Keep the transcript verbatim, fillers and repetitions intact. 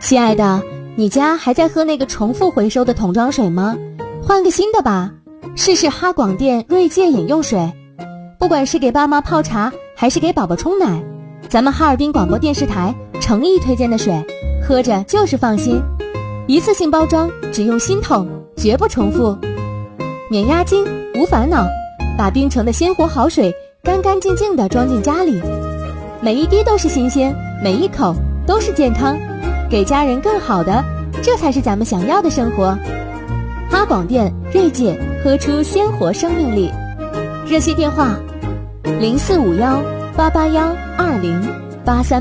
亲爱的，你家还在喝那个重复回收的桶装水吗？换个新的吧，试试哈广电锐界饮用水。不管是给爸妈泡茶，还是给宝宝冲奶，咱们哈尔滨广播电视台诚意推荐的水，喝着就是放心。一次性包装，只用新桶，绝不重复。免压惊，无烦恼，把冰城的鲜活好水干干净净地装进家里，每一滴都是新鲜，每一口都是健康，给家人更好的，这才是咱们想要的生活。哈广电锐界，喝出鲜活生命力。热线电话零四五幺八八幺二零八三。